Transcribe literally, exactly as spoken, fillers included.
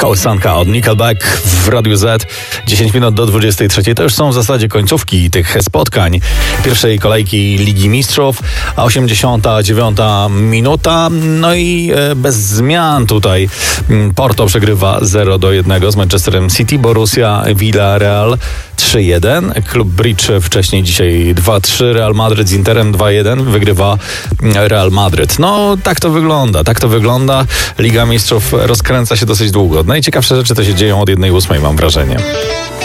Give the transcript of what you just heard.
Kołysanka od Nickelback w Radiu Z. dziesięć minut do dwudziestej trzeciej. To już są w zasadzie końcówki tych spotkań pierwszej kolejki Ligi Mistrzów, a osiemdziesiąta dziewiąta minuta. No i bez zmian tutaj Porto przegrywa zero do jednego z Manchesterem City. Borussia Villarreal trzy jeden. Klub Bridge wcześniej dzisiaj dwa trzy. Real Madryt z Interem dwa jeden. Wygrywa Real Madryt. No tak to wygląda, tak to wygląda. Liga Mistrzów rozkręca się dosyć długo. Najciekawsze rzeczy to się dzieją od jednej ósmej, mam wrażenie.